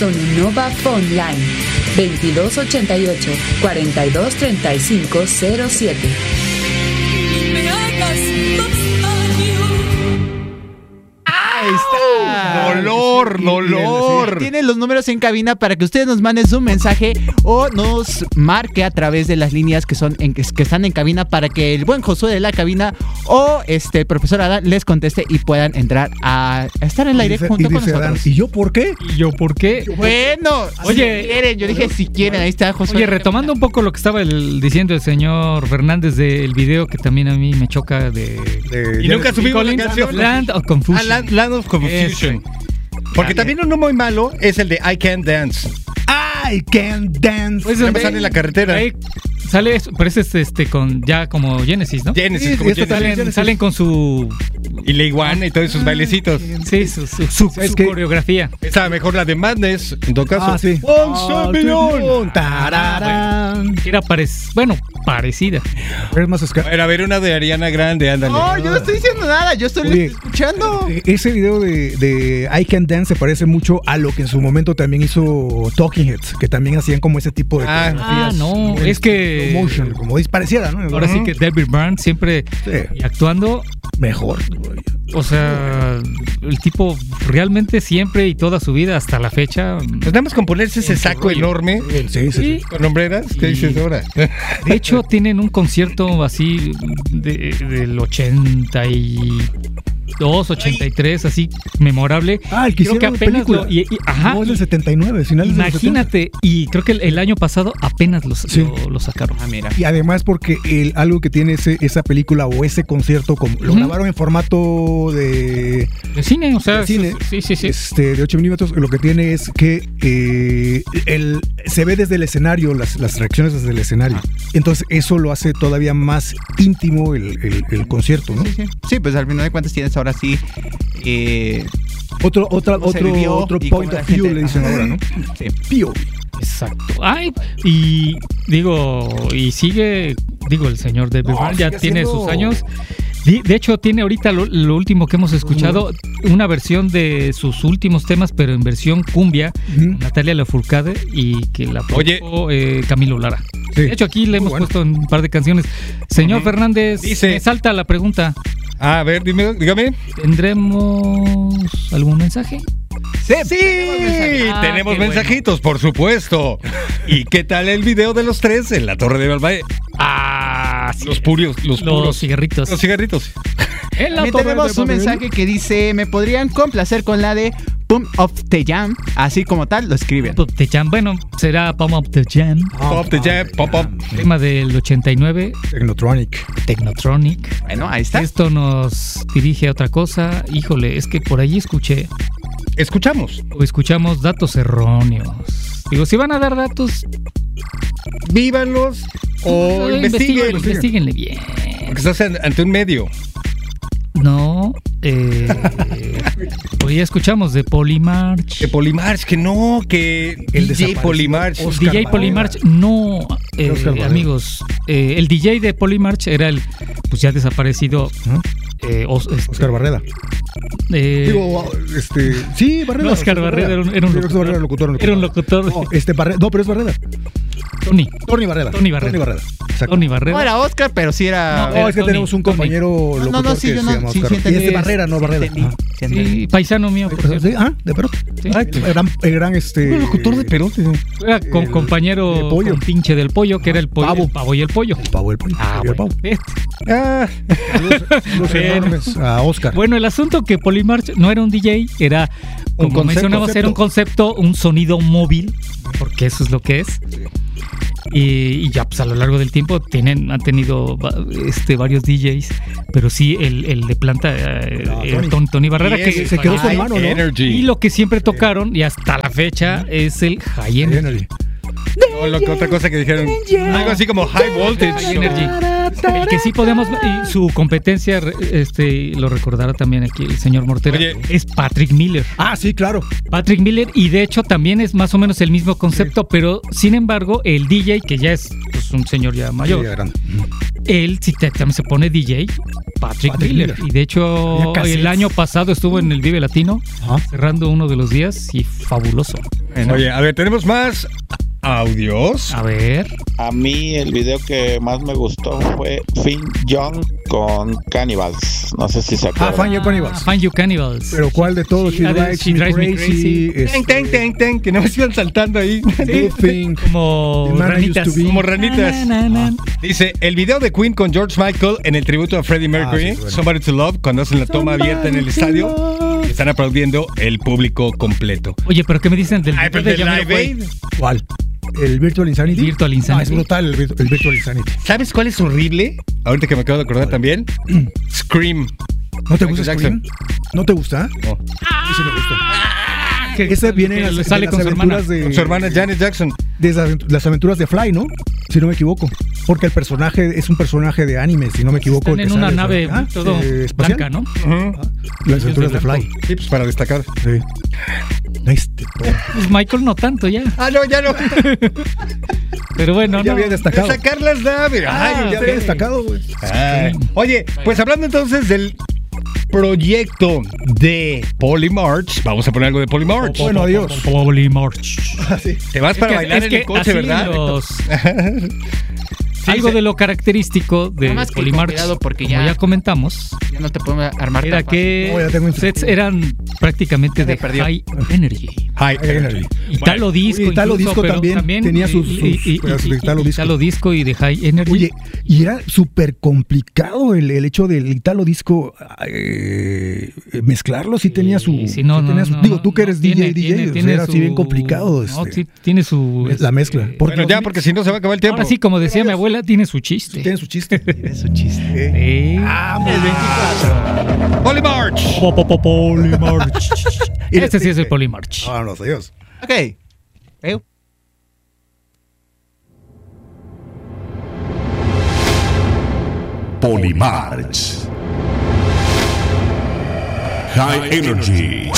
Sonova Phone Line 2288-423507. Me hagas más daño. Ahí está. Dolor. Tienen los números en cabina para que ustedes nos manden su mensaje o nos marque a través de las líneas que están en cabina para que el buen Josué de la cabina o el profesor Adán les conteste y puedan entrar a estar en el aire junto con nosotros. Adán, ¿y yo por qué? Bueno, oye, si quieren, yo dije si quieren, ahí está Josué. Oye, retomando un poco lo que estaba diciendo el señor Fernández del video que también a mí me choca Y nunca subimos la canción. Land of Confusion. Land of Confusion. Porque también uno muy malo es el de I Can't Dance. I Can't Dance. Pues Siempre sale en la carretera. Ahí sale, parece con ya como Genesis, ¿no? Genesis, como Genesis. Salen con su... Y la iguana y todos sus bailecitos. Sí, su coreografía. Esa mejor la de Madness, en todo caso. Sí. Era parecida. Es más A ver, una de Ariana Grande, ándale. No, yo no estoy diciendo nada, yo estoy escuchando. Ese video de I Can't Dance se parece mucho a lo que en su momento también hizo Talking Heads, que también hacían como ese tipo de coreografías. No, es que... Motion, como pareciera, ¿no? Ahora sí que David Byrne siempre actuando... Mejor. O sea, el tipo realmente siempre y toda su vida hasta la fecha... Pues nada más con ponerse ese saco enorme. Sí. Con hombreras. ¿Qué dices ahora? De hecho, tienen un concierto así del 82, 83, así memorable. El que creo que apenas película. No, es del 79, finales imagínate, del 70. Y creo que el año pasado apenas lo sacaron. Mira. Y además porque algo que tiene esa película o ese concierto, como lo grabaron en formato de cine, o sea, cine, sí. De 8 milímetros, lo que tiene es que se ve desde el escenario, las reacciones desde el escenario. Entonces eso lo hace todavía más íntimo el concierto, ¿no? Sí, pues al final de cuentas tienes ahora sí otro point of view, le dicen ahora, ¿no? Sí. POV. Exacto. Y sigue, el señor David Byrne ya tiene sus años. De hecho, tiene ahorita lo último que hemos escuchado, una versión de sus últimos temas, pero en versión cumbia, Natalia Lafourcade, y que la produjo Camilo Lara. Sí. De hecho, aquí le hemos puesto un par de canciones. Señor Fernández, me salta la pregunta. A ver, dígame. ¿Tendremos algún mensaje? Sí, tenemos mensajitos, por supuesto. ¿Y qué tal el video de los tres en la Torre de Valvalle? Sí. Los puros. Cigarritos. Los cigarritos. También tenemos un mensaje que dice: ¿me podrían complacer con la de Pump Up the Jam? Así como tal, lo escriben. Pump Up the Jam, bueno, será Pump Up the Jam. Pump the Jam, Pump Up. Tema del 89. Technotronic. Bueno, ahí está. Esto nos dirige a otra cosa. Híjole, es que por allí escuchamos datos erróneos. Digo, si van a dar datos, vívanlos o investiguenle bien. Porque estás ante un medio. No, hoy ya escuchamos de Polymarch. De Polymarch, que el DJ Polymarch. DJ Polymarch, no, amigos. El DJ de Polymarch era el, pues ya desaparecido. Oscar Barreda. Sí, Barreda. No, Oscar Barreda era un locutor. Era un locutor. No, pero es Barreda. Tony Barreda. Tony Barreda. No era Oscar, pero sí era. No, es que tenemos un compañero locutor que se llama Oscar. Y es de Barrera, no Barreda. Sí, paisano mío, por cierto. De Perote. El gran locutor de Perote. Era con compañero con pinche del pollo, que era el pollo. El pavo y el pollo. El pavo. A Oscar. Bueno, el asunto que Polymarch no era un DJ, era, como mencionabas, era un concepto, un sonido móvil, porque eso es lo que es. Y ya pues a lo largo del tiempo han tenido varios DJs, pero sí el de planta Tony Barrera, que se quedó su hermano, ¿no? Y lo que siempre tocaron y hasta la fecha es el High Energy. No, otra cosa que dijeron, algo así como High Voltage. High Energy. El que sí podemos, y su competencia, lo recordará también aquí el señor Mortera, es Patrick Miller. Sí, claro. Patrick Miller, y de hecho también es más o menos el mismo concepto, pero sin embargo el DJ, que ya es un señor ya mayor, él sí también se pone DJ, Patrick Miller. Y de hecho el año pasado estuvo en el Vive Latino, cerrando uno de los días, y fabuloso. Oye, a ver, tenemos más audios. A ver. A mí el video que más me gustó fue Finn Young con Cannibals. No sé si se acuerdan. Find Your Cannibals. Find You Cannibals. Pero ¿cuál de todos? Sí, la de She Drives Me Crazy. Que no me iban saltando ahí. Good Thing. Como The Man I Used ranitas. to Be. Como ranitas. Na, na, na. Dice, el video de Queen con George Michael en el tributo a Freddie Mercury, sí, bueno. Somebody to Love, cuando hacen la toma abierta en el estadio, están aplaudiendo el público completo. Oye, pero ¿qué me dicen del Ay, video pero de del Jamiroquai? Live Aid. ¿Cuál? ¿El Virtual Insanity? Virtual Insanity. Es brutal el Virtual Insanity. ¿Sabes cuál es horrible? Ahorita que me acabo de acordar también. Scream. ¿No te Michael gusta Jackson. Scream? ¿No te gusta? No. A mí sí me gusta. Que- Ese viene que en las, sale de con las su hermana. aventuras Con su hermana Janet Jackson. de las aventuras de Fly, ¿no? Si no me equivoco. Porque el personaje es un personaje de anime, si no me equivoco. Están el en que una sale, nave todo espacial. blanca, ¿no? Ujú. Las aventuras de Fly. Sí, pues para destacar. Sí. Este, todo. Pues Michael no tanto ya. Ah, no, ya no. Pero bueno, Ya no. había destacado. Sacar las naves. Ay, ya había destacado, güey. Ay. Oye, pues hablando entonces del proyecto de Polymarch, vamos a poner algo de Polymarch. Bueno, adiós. Polymarch. Te vas para bailar en el coche, así ¿verdad? Algo sí. de lo característico de Nada más que con Polymarch, cuidado porque como ya- ya comentamos, Ya no te podemos armar era tan que No, ya tengo sets eran prácticamente Ya me de perdió. high energy. High Energy. Italo disco, Oye, Italo incluso, disco pero también tenía sus pedazos de Italo disco. Italo disco y de high energy. Oye, y era súper complicado el hecho del Italo disco mezclarlo, sí tenía su... Sí, no, sí no, tenía su- no, digo, no, tú que eres no, DJ, tiene era así bien complicado. No, sí, tiene su... la mezcla. Bueno, ya, porque si no se va a acabar el tiempo. Ahora sí, como decía mi abuela, tiene su chiste. Tiene su chiste. Tiene su chiste. Polymarch. Polymarch. Este sí es el Polymarch. Vámonos, adiós. Ok. Polymarch. High Energy.